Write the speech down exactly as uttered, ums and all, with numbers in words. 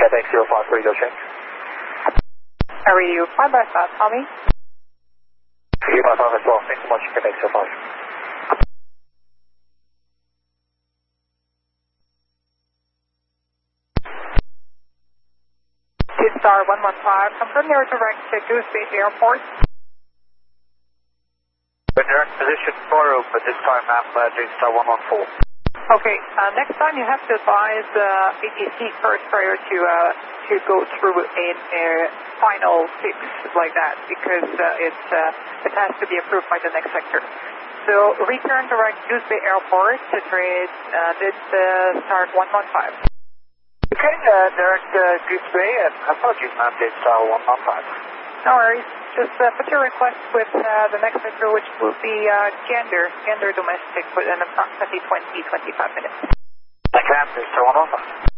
Quebec zero five for Eagle check. Are you five by five, Tommy? three by five as well, thanks so much, Quebec zero five. Star one one five, confirm your direct to Goose Bay Airport. The direct position four, but this time I'm uh, Star one one four. Okay, uh, next time you have to advise uh, A T C first prior to uh, to go through a, a final fix like that, because uh, it's, uh, it has to be approved by the next sector. So return direct Goose Bay Airport to trade uh, this uh, start one one five. Okay, uh, direct uh, Goose Bay, uh, apologies ma'am, this Star one one five. No worries. Just uh, put your request with uh, the next sector, which will be uh, Gander, Gander domestic, within approximately twenty to twenty-five minutes. I can, this Star one one five.